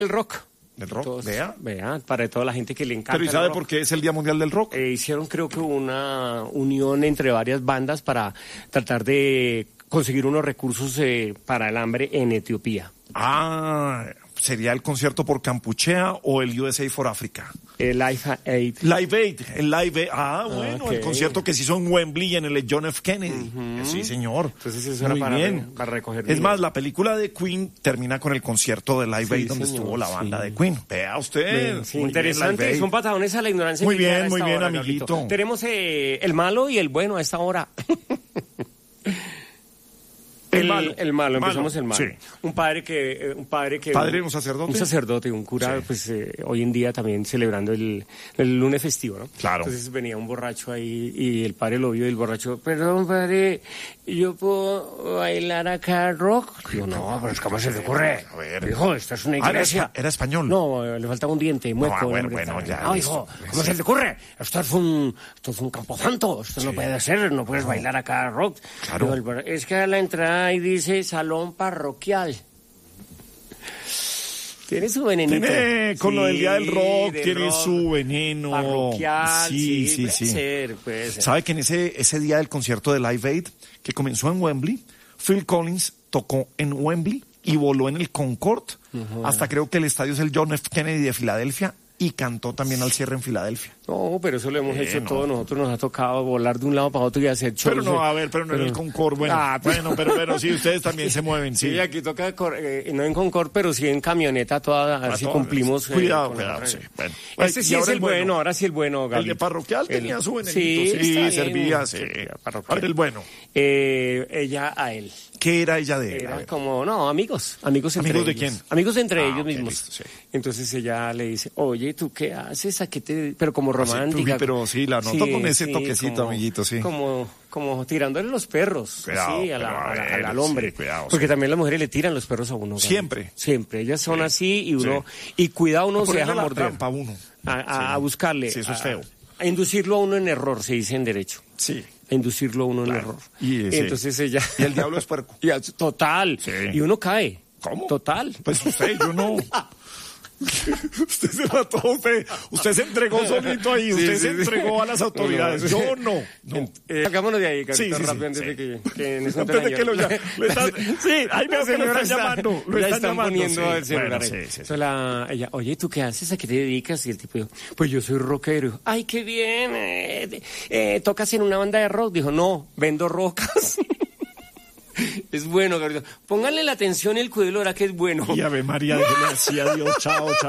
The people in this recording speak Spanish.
El rock. ¿Del rock? Todos, Vea. para toda la gente que le encanta. Pero ¿y sabe el rock. por qué es el Día Mundial del Rock? Hicieron creo que una unión entre varias bandas para tratar de conseguir unos recursos para el hambre en Etiopía. ¿Sería el concierto por Campuchea o el USA for Africa? El Live Aid. Live Aid. Bueno, Okay. El concierto que se hizo en Wembley en el John F. Kennedy. Sí, señor. Entonces eso muy era bien. para recoger Es dinero. más, la película de Queen termina con el concierto de Live Aid donde señor, estuvo la banda sí. de Queen. Vea usted. Sí, Muy interesante, bien, Live son Aid. patadones a la ignorancia. Muy militar bien, a muy esta bien, hora, amiguito. Gabrielito. Tenemos el malo y el bueno a esta hora. El malo, empezamos el malo. Sí. Un padre, Un sacerdote. Un sacerdote, un cura, Sí. pues hoy en día también celebrando el lunes festivo, ¿no? Claro. Entonces venía un borracho ahí y el padre lo vio y el borracho, perdón padre, ¿yo puedo bailar acá rock? Digo, no, pero ¿cómo se te ocurre? A ver. Hijo, esta es una iglesia. Era español. No, le faltaba un diente, mueco. bueno, ya. No, hijo, ¿cómo se te ocurre? Esto es un camposanto, esto no puede ser, no puedes bailar acá rock. Claro. Digo, es que a la entrada ahí dice salón parroquial. Tiene su venenito. Con lo del Día del Rock, del tiene rock su veneno. parroquial, Sí. Puede ser. ¿Sabe que en ese día del concierto de Live Aid, que comenzó en Wembley, Phil Collins tocó en Wembley y voló en el Concorde, hasta creo que el estadio es el John F. Kennedy de Filadelfia, y cantó también al cierre en Filadelfia. No, pero eso lo hemos hecho todos nosotros, nos ha tocado volar de un lado para otro y hacer shows. Pero no, en el Concorde, pero sí, ustedes también se mueven, sí. Sí, aquí toca, no en Concorde, pero sí en camioneta toda, así cumplimos. Cuidado, sí. Bueno. Este sí es el bueno, ahora sí el bueno, Gaby. El de parroquial tenía su venenito, sí, servía, sí. Parroquial. A ver, el bueno. Ella a él. ¿Qué era ella de él? Era como, amigos entre ¿Amigos ellos. de quién? Amigos entre ellos ok, mismos. listo, sí. Entonces ella le dice, oye, ¿tú qué haces? ¿A qué te...? Pero como romántica. Pero sí, la noto con ese toquecito, amiguito, sí. Como tirándole los perros, Cuidado, sí, al hombre. sí, cuidado, porque sí. también las mujeres le tiran los perros a uno. Siempre. Siempre. Ellas son así y uno... Y cuidado, uno se deja la morder. trampa uno. A buscarle. Sí, eso es feo. A inducirlo a uno en error, se dice en derecho. Sí. A inducirlo a uno en error. Y entonces ella... Y el diablo es puerco. Total. Sí. Y uno cae. ¿Cómo? Total. Pues yo no. Usted se mató, usted se entregó solito ahí, usted se entregó a las autoridades. Yo no. Hagámonos de ahí, Sí, rápido, antes sí. de que Antes de que lo llamen. Sí, ahí veo que lo están llamando. Lo están llamando. Poniendo el celular. Bueno, ahí. sí. Entonces ella, oye, ¿tú qué haces? ¿A qué te dedicas? Y el tipo dijo, pues yo soy rockero. Ay, qué bien. ¿Tocas en una banda de rock? Dijo, no, vendo rocas. Es bueno, Gabriel. Pónganle la atención y el cuidado, ahora que es bueno. Y Ave María, déjele así, adiós, chao.